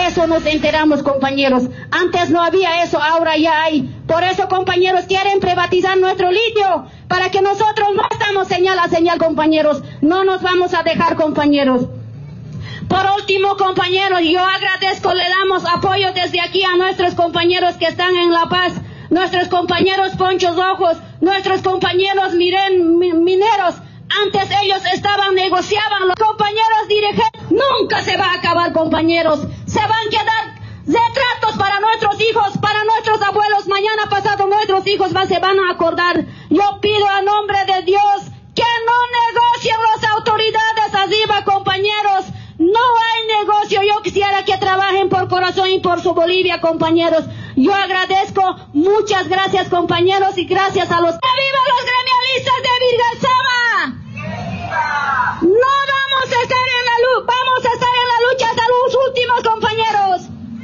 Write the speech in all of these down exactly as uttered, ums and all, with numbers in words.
eso nos enteramos, compañeros. Antes no había eso, ahora ya hay. Por eso, compañeros, quieren privatizar nuestro litio, para que nosotros no estamos señal a señal, compañeros. No nos vamos a dejar, compañeros. Por último, compañeros, yo agradezco, le damos apoyo desde aquí a nuestros compañeros que están en La Paz, nuestros compañeros ponchos rojos, nuestros compañeros miren, mineros. Antes ellos estaban, negociaban, los compañeros dirigentes. Nunca se va a acabar, compañeros. Se van a quedar retratos para nuestros hijos, para nuestros abuelos. Mañana pasado nuestros hijos van, se van a acordar. Yo pido a nombre de Dios que no negocien las autoridades arriba, compañeros. No hay negocio. Yo quisiera que trabajen por corazón y por su Bolivia, compañeros. Yo agradezco, muchas gracias, compañeros, y gracias a los... ¡Viva los gremialistas de Virgasama! No vamos a estar en la lucha, vamos a estar en la lucha hasta los últimos, compañeros.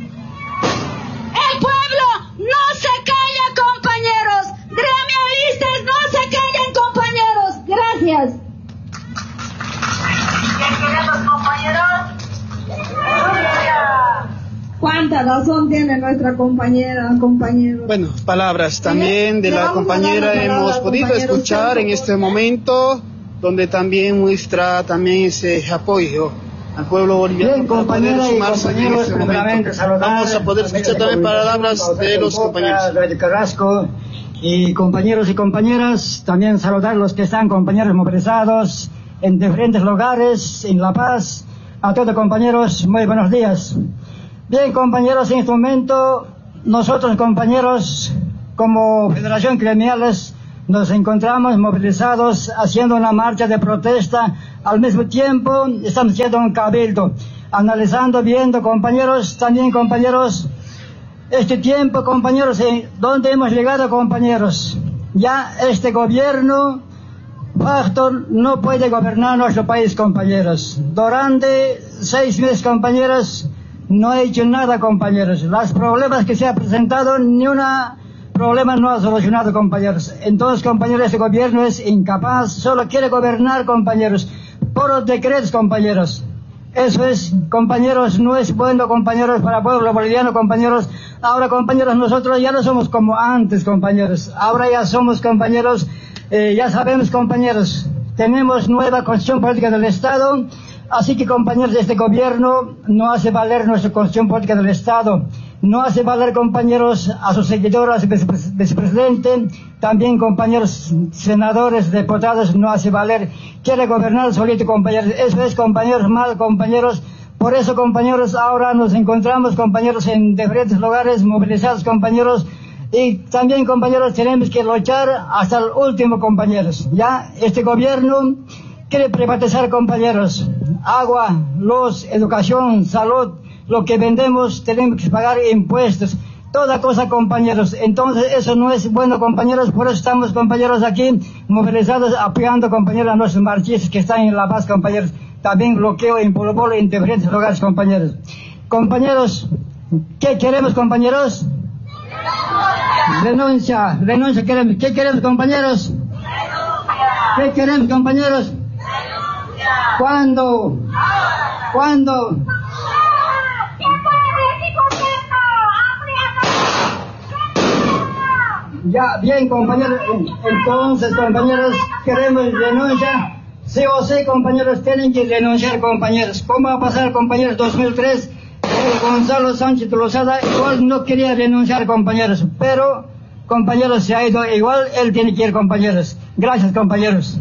El pueblo no se calla, compañeros. Gremialistas no se callan, compañeros. Gracias. ¿Qué queremos, compañeros? ¿Cuánta razón tiene nuestra compañera, compañero? Bueno, palabras también de la compañera hemos podido escuchar en este momento, donde también muestra también ese apoyo al pueblo boliviano. Bien, compañeras y compañeros, este primeramente saludar. Vamos a poder escuchar también palabras de los compañeros. De Carrasco y compañeros y compañeras, también saludar a los que están compañeros movilizados en diferentes lugares, en La Paz. A todos compañeros, muy buenos días. Bien, compañeros, en este momento, nosotros compañeros, como Federación Gremiales, nos encontramos movilizados haciendo una marcha de protesta. Al mismo tiempo, estamos haciendo un cabildo, analizando, viendo, compañeros, también compañeros, este tiempo, compañeros, ¿dónde hemos llegado, compañeros? Ya este gobierno, Factor, no puede gobernar nuestro país, compañeros. Durante seis meses, compañeros, no ha hecho nada, compañeros. Los problemas que se han presentado, ni un problema no ha solucionado, compañeros. Entonces, compañeros, este gobierno es incapaz, solo quiere gobernar, compañeros, por los decretos, compañeros. Eso es, compañeros, no es bueno, compañeros, para el pueblo boliviano, compañeros. Ahora, compañeros, nosotros ya no somos como antes, compañeros. Ahora ya somos, compañeros, eh, ya sabemos, compañeros, tenemos nueva constitución política del Estado. Así que, compañeros, este gobierno no hace valer nuestra constitución política del Estado, no hace valer, compañeros, a sus seguidores, a su vicepresidente, también, compañeros, senadores, diputados, no hace valer, quiere gobernar solito, compañeros. Eso es, compañeros, mal, compañeros. Por eso, compañeros, ahora nos encontramos, compañeros, en diferentes lugares, movilizados, compañeros, y también, compañeros, tenemos que luchar hasta el último, compañeros. Ya, este gobierno quiere privatizar, compañeros, agua, luz, educación, salud, lo que vendemos tenemos que pagar impuestos, toda cosa, compañeros. Entonces eso no es bueno, compañeros, por eso estamos, compañeros, aquí movilizados, apoyando, compañeros, a nuestros marchistas que están en La Paz, compañeros. También bloqueo en Polo Polo en diferentes lugares, compañeros. Compañeros, ¿qué queremos, compañeros? Renuncia, renuncia queremos. ¿Qué queremos, compañeros? ¿Qué queremos, compañeros? ¿Cuándo? ¿Cuándo? Ya, bien, compañeros. Entonces, compañeros, queremos renuncia. Sí o sí, compañeros, tienen que renunciar, compañeros. ¿Cómo va a pasar, compañeros? dos mil tres, el Gonzalo Sánchez Lozada igual no quería renunciar, compañeros. Pero, compañeros, se ha ido igual, él tiene que ir, compañeros. Gracias, compañeros.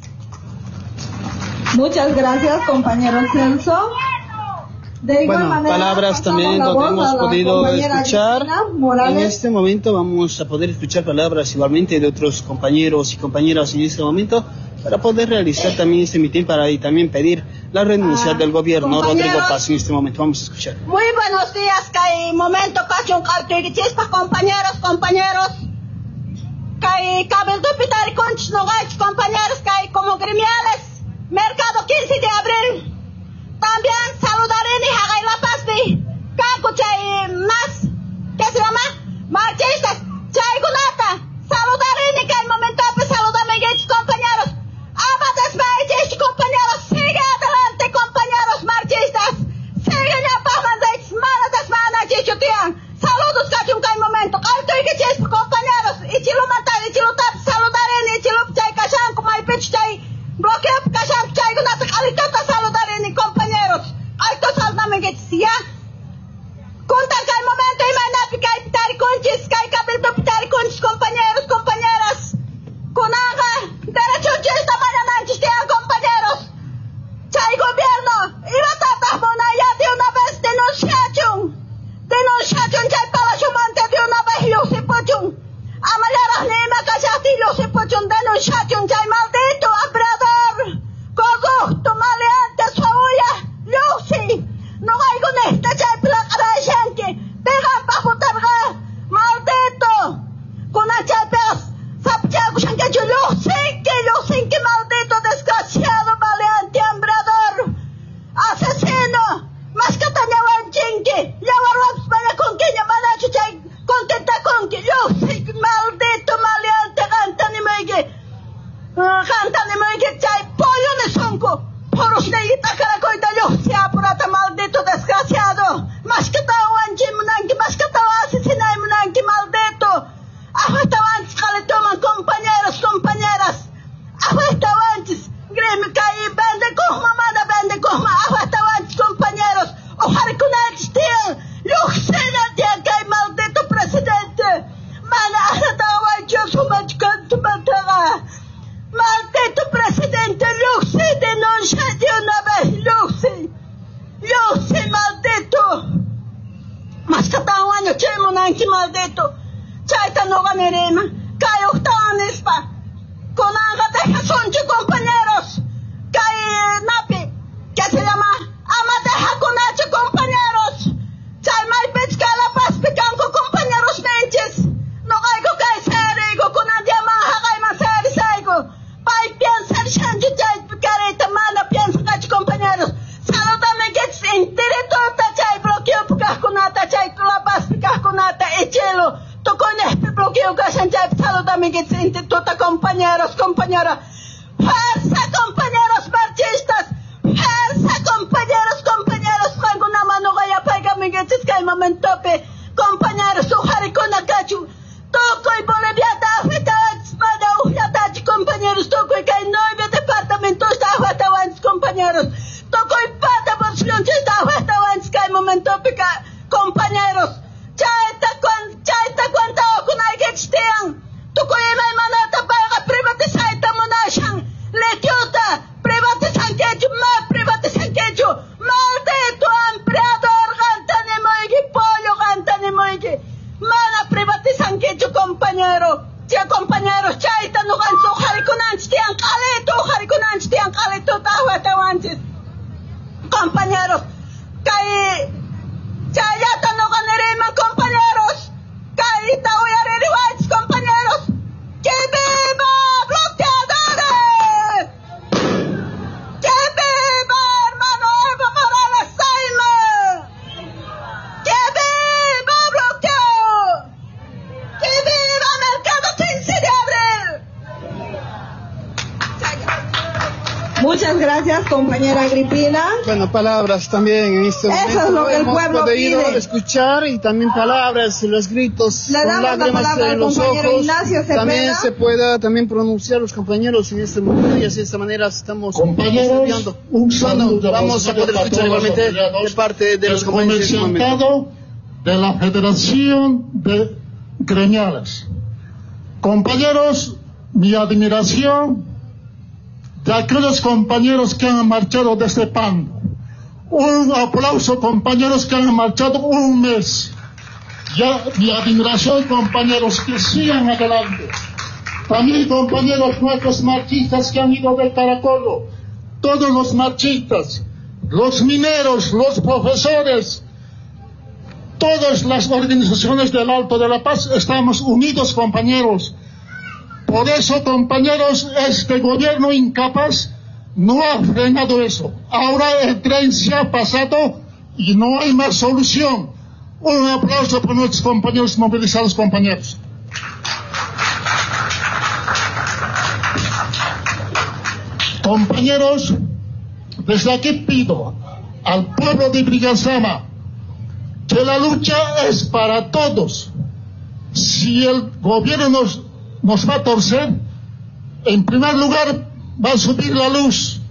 Muchas gracias, compañero Celso. De igual Bueno, manera, palabras también donde hemos podido escuchar. En este momento vamos a poder escuchar palabras igualmente de otros compañeros y compañeras en este momento, para poder realizar también este mitin, para y también pedir la renuncia ah, del gobierno Rodrigo Paz en este momento. Vamos a escuchar. Muy buenos días, Kai. Momento, Cachón, Cartiguichispa, compañeros, compañeros. Kai, Cabildo Pitari Conch, Nogach, compañeros, Kai, como gremiales. Mercado quince de abril. También saludaré ni Hagay La Paz de Caco Chay más. ¿Qué se llama? Marchistas. Chay Gunata. Saludaré ni que el momento pues saludame y compañeros. Amadas marchistas, compañeros. Sigue adelante, compañeros marchistas. Sigue ya para de tian. Saludos kachun kay momento. Kalto ikichis compañeros. Ichilo matar, ichilo tap saludaren, ichilo chay kashan kumay pitch chay. Bloqueo kashan chay gunata kalikata saludaren compañeros. Kalto salnamigits ya. Kuntan kay momento imanapi kay pitari kunchis kay kabildo pitari kunchis compañeros, compañeras. Kunaga derecho chista mañananchis tian compañeros. Chay gobierno iba tatajmona ya de una vez denunciachun. Denunciachun chay Palacio Monte de una vez yusipuchun. Amayaras nima kachati yusipuchun denunciachun chay maldito operador. Corrupto, maleante, suya, Lucy. No hay con esta chay placa de gente. Pegan bajo targa. Maldito. Con la chay pegas. Sapchaku shankechu Lucy. Que Lucy, que maldito desgraciado, maleante, hambrador. Asesino. Mascataña wanchinki. Yawarwaps para con que llamada chuchay. Contenta con que Lucy, maldito, maleante, gantani meige. Gantani meige chay pollo ne sonko. Poros ne itakara koita Lucy apurata, maldito desgraciado. Mascatawa wanchin munanki, mascatawa asesinay munanki, maldito. Ahuetawanchis kaletoman, compañeros, compañeras. Ahuetawanchis. Gremi kai bende kohma, mana bende kohma. Ahuetawanchis, compañeros. Ojarkunanchis tian. Luxena tian kai maldito presidente. Mana ahuetawanchis sumachkantumataga. Maldito presidente Luxi, denuncia de una vez, Luxi. Luxi, maldito. Mascatawanyo chemunanki, maldito. Chaita no ganerema, Kai Octanespa, con Anga deja sonche compañeros, Kai Napi, que se llama Ama deja con H compañeros, Chay Mai Pechka la Paz Picanco compañeros menches, no gaigo Kai Serigo, con Andiama Hagai Masari Saigo, Pai piensa Shanji Chay Picareta Mana piensa Cach compañeros, saludame que en directo Tachay bloqueo Pucaconata, Chay la Paz Picaconata, Echelo. Con este bloqueo que se han saludame que se intentota compañeros, compañeras. Fuerza, compañeros marchistas. Fuerza, compañeros, compañeros. Con una mano vaya pégame que se cae momento que compañeros, ujari con acachu. Toco y Bolivia da Huetawanch, Mada Ujatachi, compañeros. Toco y hay nueve departamentos da Huetawanch, compañeros. Toco y pata bolsilonches da Huetawanch, que hay momento que compañeros. Chaita con chaita cuenta con ay que estean. Tu coima manata para privatizar esta monashan. Letiota privatizan que yo más privatizan que yo. Maldito empleador gantane moigi pollo gantane moigi. Mana privatizan que yo compañero. Tia compañeros chaita no ganso jarikunanch tian kaleto jarikunanch tian kaleto tawa tawanches. Compañeros kai Chayata no ganerema, compañeros. Caíta voy a reriwach, compañeros. ¡Que viva bloqueadores! ¡Que viva hermano Evo Morales Saime! ¡Que viva bloqueo! ¡Que viva Mercado quince de abril! Muchas gracias, compañera Agripina. Bueno, palabras también en este momento. Eso es lo que el pueblo podido pide. Escuchar y también palabras, los gritos, Le con lágrimas en los ojos. También se pueda también pronunciar los compañeros en este momento y así de esta manera estamos compañeros. Un saludo bueno, vamos a poder escuchar igualmente de parte de los compañeros en este momento. De la Federación de Gremiales. Compañeros, mi admiración de aquellos compañeros que han marchado desde Pando. Un aplauso, compañeros que han marchado un mes. Ya, mi admiración, compañeros, que sigan adelante. También, compañeros, nuestros marchistas que han ido del Caracolo. Todos los marchistas, los mineros, los profesores, todas las organizaciones del Alto de la Paz, estamos unidos, compañeros. Por eso, compañeros, este gobierno incapaz no ha frenado eso. Ahora el tren se ha pasado y no hay más solución. Un aplauso para nuestros compañeros movilizados, compañeros. Compañeros, desde aquí pido al pueblo de Brigasama que la lucha es para todos. Si el gobierno nos, nos va a torcer, en primer lugar va a subir la luz,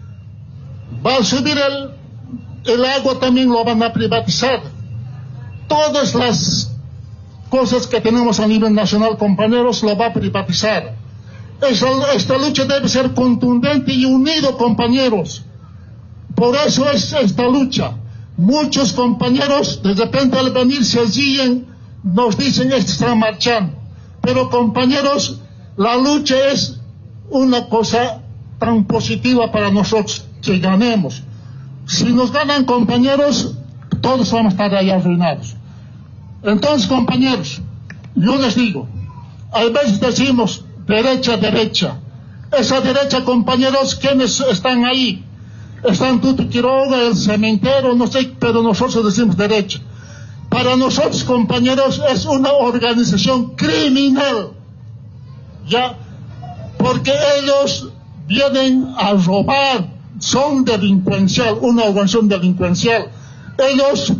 va a subir el, el agua, también lo van a privatizar. Todas las cosas que tenemos a nivel nacional, compañeros, lo va a privatizar. Esta, esta lucha debe ser contundente y unido, compañeros. Por eso es esta lucha. Muchos compañeros de repente al venir se allí nos dicen esto está marchando. Pero compañeros, la lucha es una cosa tan positiva para nosotros que ganemos. Si nos ganan, compañeros, todos vamos a estar ahí arruinados. Entonces, compañeros, yo les digo, a veces decimos derecha, derecha. Esa derecha, compañeros, ¿quiénes están ahí? Están Tuto Quiroga, el cementero, no sé, pero nosotros decimos derecha. Para nosotros, compañeros, es una organización criminal, ¿ya? Porque ellos vienen a robar, son delincuencial, una organización delincuencial. Ellos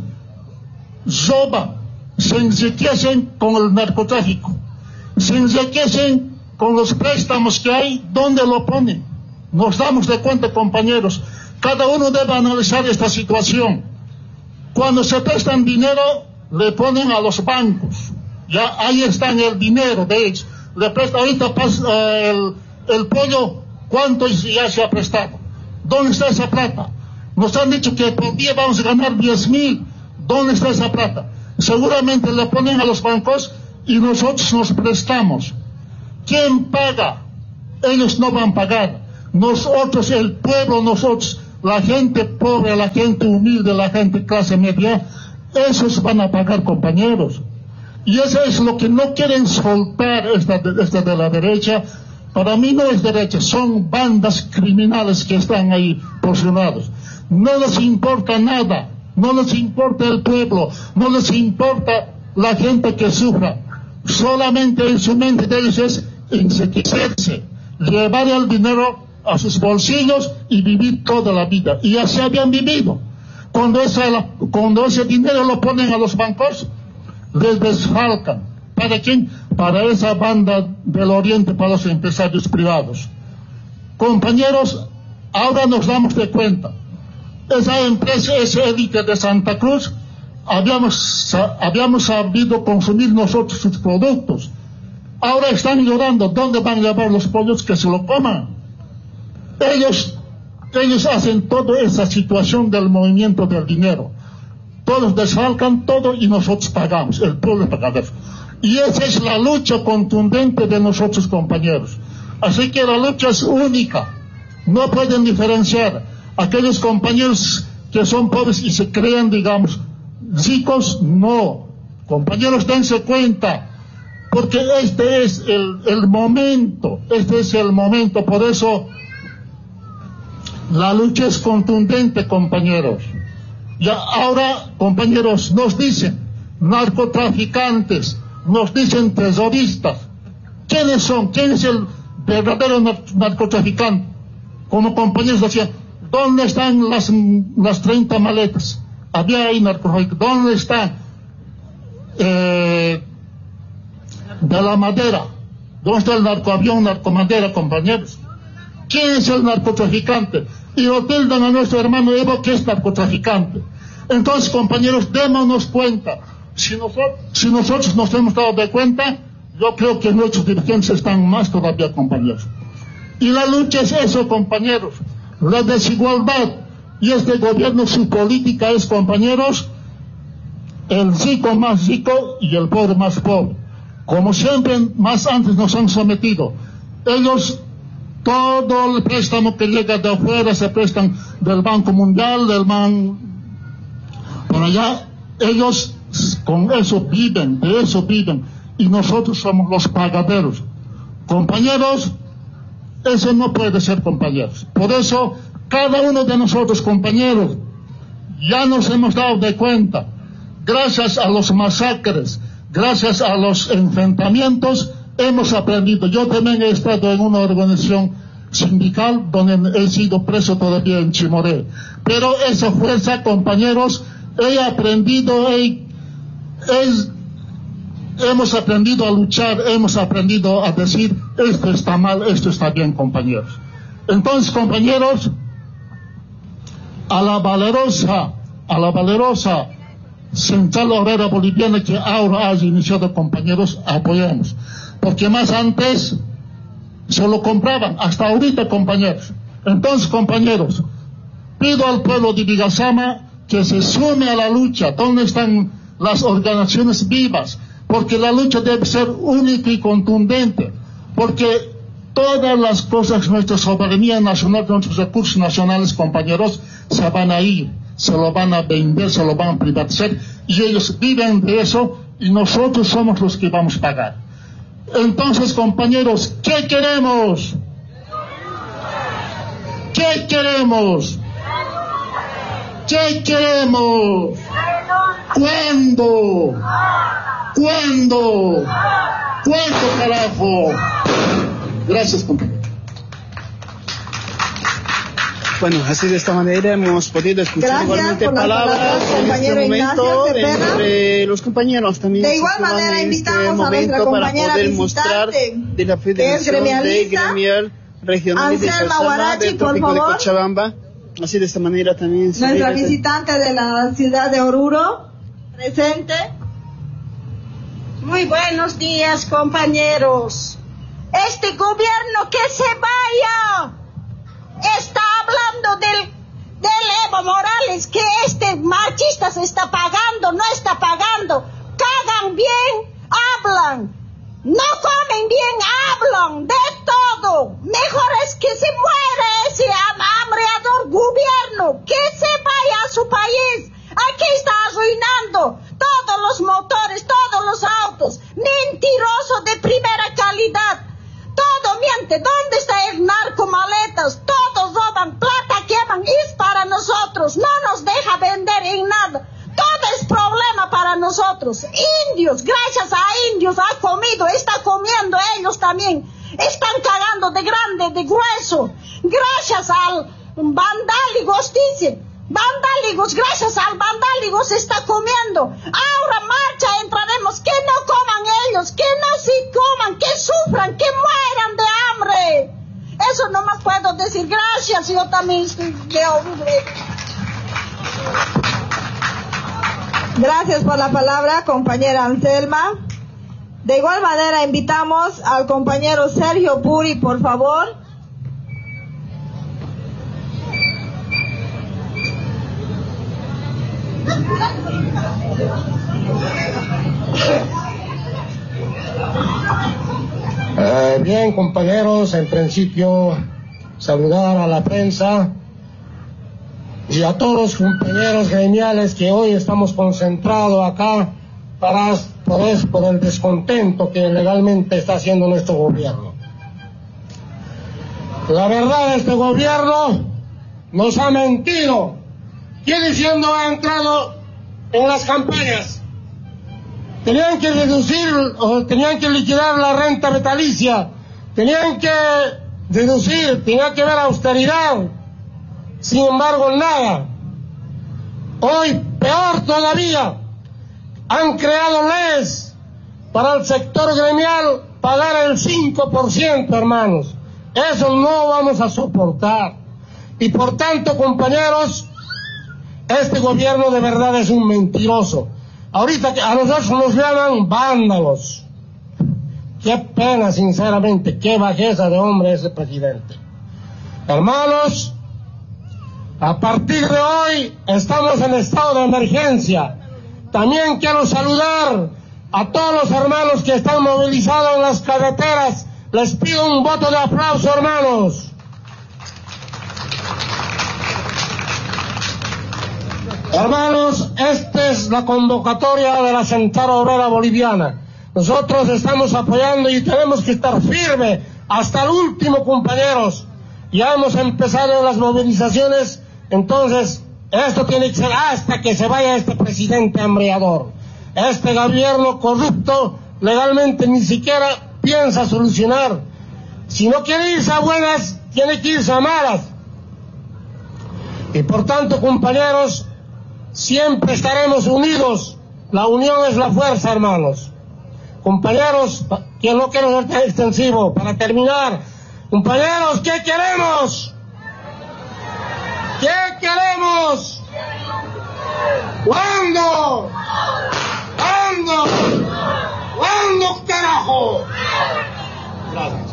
roban, se enriquecen con el narcotráfico, se enriquecen con los préstamos que hay. ¿Dónde lo ponen? Nos damos de cuenta, compañeros. Cada uno debe analizar esta situación. Cuando se prestan dinero, le ponen a los bancos. Ya ahí está el dinero de ellos. Le prestan ahorita pasa, uh, el, el pollo, ¿cuánto ya se ha prestado? ¿Dónde está esa plata? Nos han dicho que por día vamos a ganar diez mil. ¿Dónde está esa plata? Seguramente le ponen a los bancos y nosotros nos prestamos. ¿Quién paga? Ellos no van a pagar. Nosotros, el pueblo, nosotros, la gente pobre, la gente humilde, la gente clase media, esos van a pagar, compañeros. Y eso es lo que no quieren soltar esta, esta de la derecha. Para mí no es derecha, son bandas criminales que están ahí posicionados. No les importa nada, no les importa el pueblo, no les importa la gente que sufra. Solamente en su mente de ellos es enriquecerse, llevar el dinero a sus bolsillos y vivir toda la vida. Y así habían vivido. Cuando, esa, cuando ese dinero lo ponen a los bancos, les desfalcan. ¿Para quién? Para esa banda del oriente, para los empresarios privados. Compañeros, ahora nos damos de cuenta. Esa empresa, esa élite de Santa Cruz, habíamos, habíamos sabido consumir nosotros sus productos. Ahora están llorando. ¿Dónde van a llevar los pollos que se lo coman? Ellos, ellos hacen toda esa situación del movimiento del dinero. Todos desfalcan todo y nosotros pagamos, el pueblo pagador. Y esa es la lucha contundente de nosotros, compañeros. Así que la lucha es única. No pueden diferenciar aquellos compañeros que son pobres y se creen, digamos, ricos. No. Compañeros, dense cuenta. Porque este es el, el momento. Este es el momento. Por eso la lucha es contundente, compañeros. Y ahora, compañeros, nos dicen narcotraficantes, nos dicen terroristas. ¿Quiénes son? ¿Quién es el verdadero narcotraficante? Como compañeros decían, ¿dónde están las, las treinta maletas? Había ahí narcotraficantes. ¿Dónde están? Eh, de la madera. ¿Dónde está el narcoavión, narcomadera, compañeros? ¿Quién es el narcotraficante? Y lo tildan a nuestro hermano Evo que es narcotraficante. Entonces, compañeros, démonos cuenta. Si nosotros, si nosotros nos hemos dado de cuenta, yo creo que nuestros dirigentes están más todavía, compañeros. Y la lucha es eso, compañeros. La desigualdad. Y este gobierno, su política es, compañeros, el rico más rico y el pobre más pobre. Como siempre, más antes nos han sometido. Ellos, todo el préstamo que llega de afuera, se prestan del Banco Mundial, del Banco... Por allá, ellos con eso viven, de eso viven. Y nosotros somos los pagaderos. Compañeros, eso no puede ser, compañeros. Por eso, cada uno de nosotros, compañeros, ya nos hemos dado de cuenta. Gracias a los masacres, gracias a los enfrentamientos, hemos aprendido. Yo también he estado en una organización sindical donde he sido preso todavía en Chimoré. Pero esa fuerza, compañeros, he aprendido, he, he, hemos aprendido a luchar, hemos aprendido a decir, esto está mal, esto está bien, compañeros. Entonces, compañeros, a la valerosa, a la valerosa Central Obrera Boliviana que ahora haya iniciado, compañeros, apoyamos. Porque más antes se lo compraban, hasta ahorita, compañeros. Entonces, compañeros, pido al pueblo de Vigasama que se sume a la lucha. ¿Dónde están las organizaciones vivas? Porque la lucha debe ser única y contundente. Porque todas las cosas, nuestra soberanía nacional, nuestros recursos nacionales, compañeros, se van a ir, se lo van a vender, se lo van a privatizar, y ellos viven de eso, y nosotros somos los que vamos a pagar. Entonces, compañeros, ¿qué queremos? ¿Qué queremos? ¿Qué queremos? ¿Cuándo? ¿Cuándo? ¿Cuándo, carajo? Gracias, compañeros. Bueno, así de esta manera hemos podido escuchar Gracias igualmente palabras, palabras en este momento entre los compañeros también. De igual manera invitamos a nuestra compañera para poder mostrar de la Federación de Gremial Regional de Salsama del Trópico de Cochabamba. Así de esta manera también. Nuestra visitante de la ciudad de Oruro, presente. Muy buenos días, compañeros. Este gobierno que se vaya. Está hablando del, del Evo Morales, que este marchista se está pagando, no está pagando. Cagan bien, hablan. No comen bien, hablan de todo. Mejor es que se muera ese hambriador gobierno, que se vaya a su país. Aquí está arruinando todos los motores, todos los autos. Mentiroso de primera calidad. Todo miente. ¿Dónde está el narco maletas? Todos roban plata, queman. Es para nosotros. No nos deja vender en nada. Todo es problema para nosotros. Indios, gracias a indios ha comido, está comiendo ellos también. Están cagando de grande, de grueso. Gracias al vandáligos, dicen. Vandáligos, gracias al vandáligos se está comiendo. Ahora marcha, entraremos. Que no coman ellos, que no se coman, que sufran, que mueran de hambre. Eso no más puedo decir. Gracias, yo también estoy de horrible. Gracias por la palabra, compañera Anselma. De igual manera invitamos al compañero Sergio Puri, por favor. Eh, bien, compañeros, en principio saludar a la prensa y a todos los compañeros gremiales que hoy estamos concentrados acá para, por, eso, por el descontento que legalmente está haciendo nuestro gobierno. La verdad, este gobierno nos ha mentido. ¿Qué diciendo ha entrado en las campañas? Tenían que reducir o tenían que liquidar la renta vitalicia, tenían que reducir, tenía que haber austeridad. Sin embargo, nada. Hoy, peor todavía, han creado leyes para el sector gremial pagar el cinco por ciento, hermanos. Eso no vamos a soportar. Y por tanto, compañeros, este gobierno de verdad es un mentiroso. Ahorita a nosotros nos llaman vándalos. Qué pena, sinceramente, qué bajeza de hombre ese presidente. Hermanos, a partir de hoy estamos en estado de emergencia. También quiero saludar a todos los hermanos que están movilizados en las carreteras. Les pido un voto de aplauso, hermanos. Hermanos, esta es la convocatoria de la Central Obrera Boliviana. Nosotros estamos apoyando y tenemos que estar firmes hasta el último, compañeros. Ya hemos empezado las movilizaciones, entonces esto tiene que ser hasta que se vaya este presidente hambriador. Este gobierno corrupto legalmente ni siquiera piensa solucionar. Si no quiere irse a buenas, tiene que irse a malas. Y por tanto, compañeros, siempre estaremos unidos. La unión es la fuerza, hermanos. Compañeros, que no quiero ser tan extensivo, para terminar, compañeros, ¿qué queremos? ¿Qué queremos? ¿Cuándo? ¿Cuándo? ¿Cuándo, carajo? Gracias.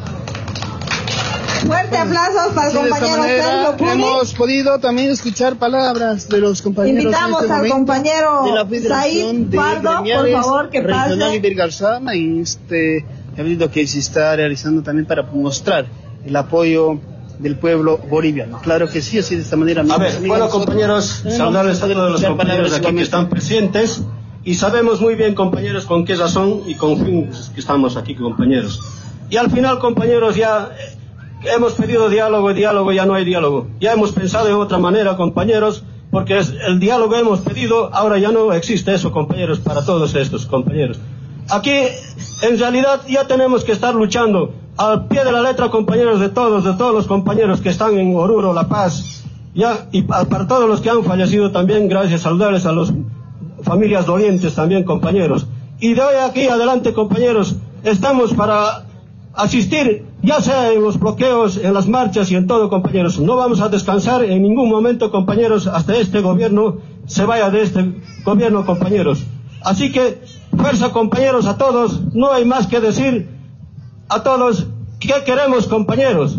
Fuerte aplausos para el Sí, compañero Sergio Puni. Hemos podido también escuchar palabras de los compañeros. Invitamos en este al momento compañero de la Federación Said de Pardo, por Gremiales favor, que Regional pase. Ibergarzama en este evento que se está realizando también para mostrar el apoyo del pueblo boliviano. Claro que sí, así de esta manera. A ver, bueno, compañeros, saludarles a todos los compañeros de aquí que están presentes, y sabemos muy bien, compañeros, con qué razón y con fin que estamos aquí, compañeros. Y al final, compañeros, ya hemos pedido diálogo y diálogo, ya no hay diálogo. Ya hemos pensado en otra manera, compañeros, porque es, el diálogo hemos pedido, ahora ya no existe eso, compañeros, para todos estos compañeros. Aquí, en realidad, ya tenemos que estar luchando al pie de la letra, compañeros, de todos, de todos los compañeros que están en Oruro, La Paz, ya, y para todos los que han fallecido también, gracias, saludarles a las familias dolientes también, compañeros. Y de hoy aquí adelante, compañeros, estamos para asistir, ya sea en los bloqueos, en las marchas y en todo, compañeros. No vamos a descansar en ningún momento, compañeros, hasta este gobierno se vaya de este gobierno, compañeros. Así que, fuerza, compañeros, a todos, no hay más que decir a todos. ¿Qué queremos, compañeros?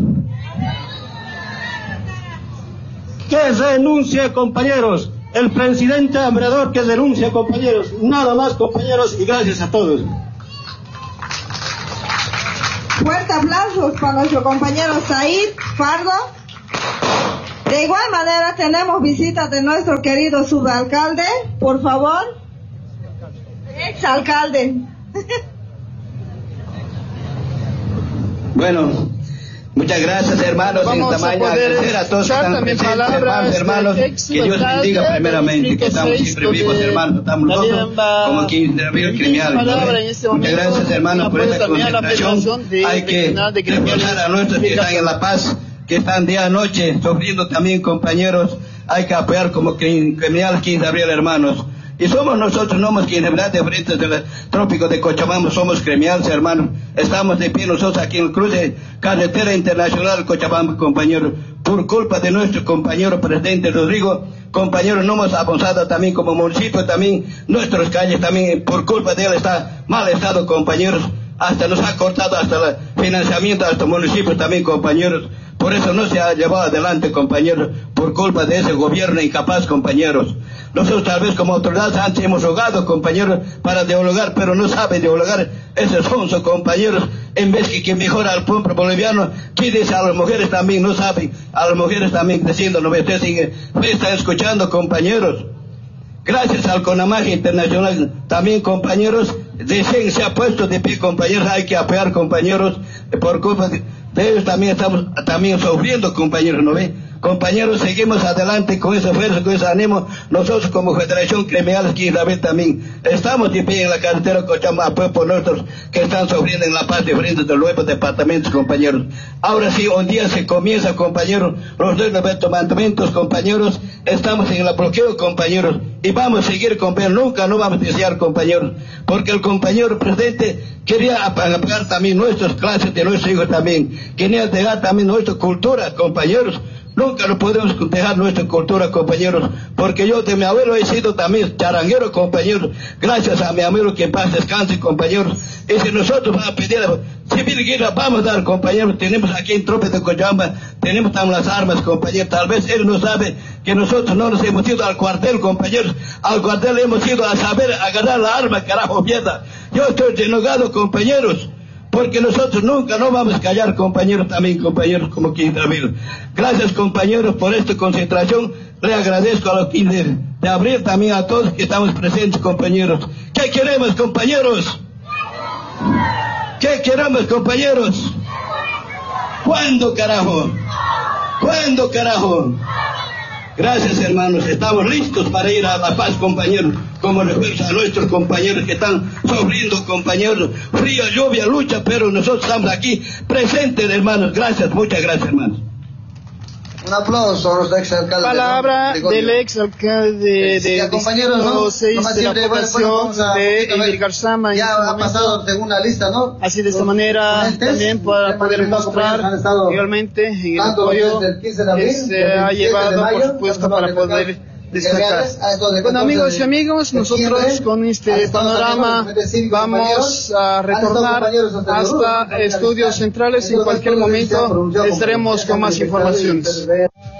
Que renuncie, compañeros, el presidente Ambrador, que renuncie, compañeros. Nada más, compañeros, y gracias a todos. Fuerte aplausos para nuestro compañero Said Pardo. De igual manera tenemos visitas de nuestro querido subalcalde, por favor. Exalcalde. Bueno, muchas gracias, hermanos. Vamos en tamaño a poder agradecer a todos que están también presentes, palabras hermanos, hermanos, que Dios bendiga primeramente, que estamos siempre vivos, hermanos, estamos nosotros como quince de abril criminal. Muchas gracias, hermanos, por esta concentración. Hay que reforzar a nuestros que están en La Paz, que están día a noche sufriendo también, compañeros. Hay que apoyar como criminal quince de abril, hermanos. Y somos nosotros, no somos quienes de frente del trópico de Cochabamba, somos gremiales, hermanos. Estamos de pie nosotros aquí en el cruce carretera internacional Cochabamba, compañeros. Por culpa de nuestro compañero presidente Rodrigo, compañeros, no hemos avanzado también como municipio, también nuestras calles también, por culpa de él está mal estado, compañeros. Hasta nos ha cortado hasta el financiamiento a estos municipios también, compañeros. Por eso no se ha llevado adelante, compañeros, por culpa de ese gobierno incapaz, compañeros. Nosotros tal vez como autoridades antes hemos rogado, compañeros, para dialogar, pero no saben dialogar ese sonso, compañeros. En vez que, que mejora al pueblo boliviano, ¿qué dice a las mujeres también? No saben, a las mujeres también creciendo, no me ustedes siguen, me están escuchando, compañeros. Gracias al CONAMAG Internacional, también, compañeros, recién se ha puesto de pie, compañeros, hay que apoyar, compañeros, por culpa de, de ellos también estamos también sufriendo, compañeros, ¿no ve? Compañeros, seguimos adelante con esa fuerza, con ese ánimo. Nosotros como Federación Criminal aquí también estamos de pie en la carretera Cochabamba, apoyo por nuestros que están sufriendo en La Paz, diferentes de los nuevos departamentos, compañeros. Ahora sí, un día se comienza, compañeros, los dos departamentos, compañeros, estamos en el bloqueo, compañeros, y vamos a seguir, compañeros, nunca no vamos a desear, compañeros, porque el compañero presidente quería apagar también nuestras clases de nuestros hijos también, quería dejar también nuestra cultura, compañeros. Nunca nos podemos dejar nuestra cultura, compañeros, porque yo de mi abuelo he sido también charanguero, compañeros, gracias a mi abuelo que en paz descanse, compañeros. Y si nosotros vamos a pedir civil guerra, vamos a dar, compañeros, tenemos aquí en Trope de Cochabamba, tenemos también las armas, compañeros, tal vez él no sabe que nosotros no nos hemos ido al cuartel, compañeros, al cuartel hemos ido a saber agarrar la arma, carajo, mierda. Yo estoy enojado, compañeros, porque nosotros nunca no vamos a callar, compañeros, también, compañeros, como quince de abril. Gracias, compañeros, por esta concentración. Le agradezco a los quince de abril también a todos que estamos presentes, compañeros. ¿Qué queremos, compañeros? ¿Qué queremos, compañeros? ¿Cuándo, carajo? ¿Cuándo, carajo? Gracias, hermanos, estamos listos para ir a La Paz, compañeros, como refuerzo a nuestros compañeros que están sufriendo, compañeros, frío, lluvia, lucha, pero nosotros estamos aquí presentes, hermanos. Gracias, muchas gracias, hermanos. Un aplauso a nuestro exalcalde. Palabra de del exalcalde de, de compañeros, ¿no? seis de la población de Emir Garzama. Ya ha momento. Pasado según la lista, ¿no? Así de esta Los manera ponentes, también para poder mostrar igualmente en el apoyo que se ha llevado, mayo, por supuesto, para poder destacar. Bueno, amigos y amigos, nosotros con este panorama vamos a retornar hasta estudios centrales. En cualquier momento estaremos con más informaciones.